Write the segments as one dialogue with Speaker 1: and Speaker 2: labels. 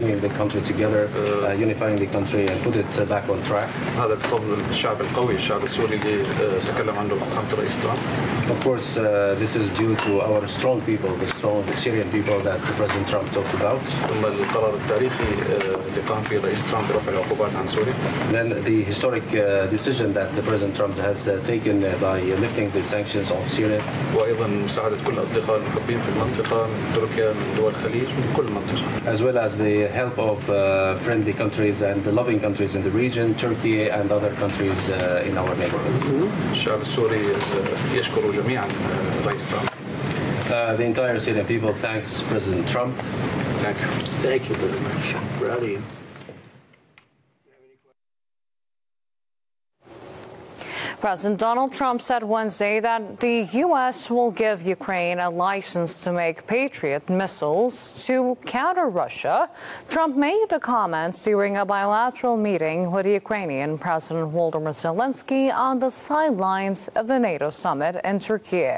Speaker 1: bringing the country together, unifying the country and put it back on track.
Speaker 2: هذا بفضل الشعب القوي الشعب السوري اللي تكلم عنه فخامة الرئيس ترامب.
Speaker 1: Of course, this is due to our strong people, the strong Syrian people that President Trump talked about.
Speaker 2: ثم القرار التاريخي اللي قام فيه الرئيس ترامب برفع العقوبات عن سوريا.
Speaker 1: Then the historic decision that President Trump has taken by lifting the sanctions of Syria.
Speaker 2: وأيضا مساعدة كل الأصدقاء المحبين في المنطقة من تركيا من دول الخليج من كل المنطقة.
Speaker 1: As well as the help of friendly countries and the loving countries in the region, Turkey and other countries in our neighborhood.
Speaker 2: الشعب السوري يشكر جميعا الرئيس ترامب.
Speaker 1: The entire Syrian people thanks President Trump.
Speaker 2: Thank you.
Speaker 3: Thank you very much. Proud of you.
Speaker 4: President Donald Trump said Wednesday that the U.S. will give Ukraine a license to make Patriot missiles to counter Russia. Trump made the comments during a bilateral meeting with the Ukrainian President Volodymyr Zelensky on the sidelines of the NATO summit in Turkey.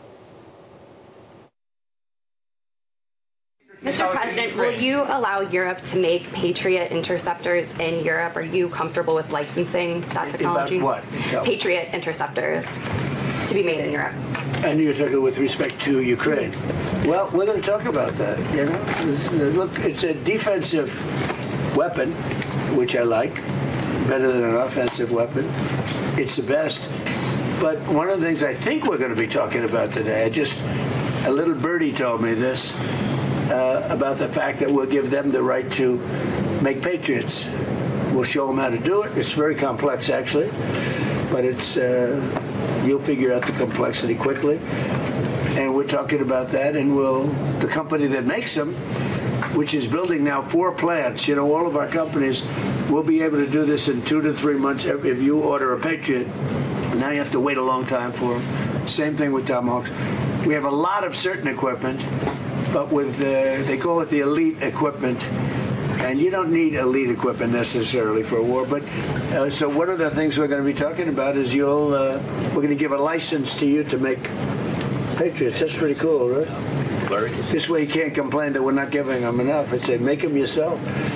Speaker 5: Mr. President, will you allow Europe to make Patriot interceptors in Europe? Are you comfortable with licensing that technology?
Speaker 3: About what?
Speaker 5: Patriot interceptors to be made in Europe.
Speaker 3: And you're talking with respect to Ukraine. Well, we're going to talk about that. You know, look, it's a defensive weapon, which I like, better than an offensive weapon. It's the best. But one of the things I think we're going to be talking about today, a little birdie told me this. About the fact that we'll give them the right to make Patriots. We'll show them how to do it. It's very complex, actually, but you'll figure out the complexity quickly. And we're talking about that, and the company that makes them, which is building now 4 plants, you know, all of our companies will be able to do this in 2 to 3 months. If you order a Patriot, now you have to wait a long time for them. Same thing with Tomahawks. We have a lot of certain equipment, but with they call it the elite equipment, and you don't need elite equipment necessarily for a war. But so one of the things we're going to be talking about is we're going to give a license to you to make Patriots. That's pretty cool, right?
Speaker 2: Larry.
Speaker 3: This way you can't complain that we're not giving them enough. I'd say make them yourself.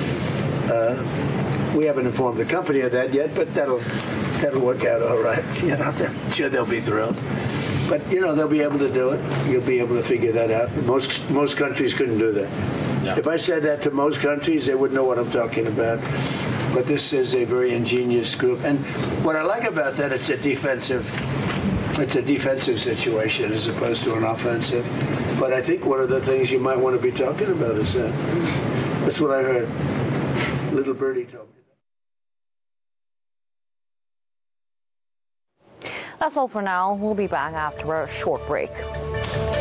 Speaker 3: We haven't informed the company of that yet, but that'll work out all right. You know, I'm sure they'll be thrilled. But, you know, they'll be able to do it. You'll be able to figure that out. Most countries couldn't do that. Yeah. If I said that to most countries, they wouldn't know what I'm talking about. But this is a very ingenious group. And what I like about that, it's a defensive situation as opposed to an offensive. But I think one of the things you might want to be talking about is that. That's what I heard. Little birdie told me.
Speaker 4: That's all for now. We'll be back after a short break.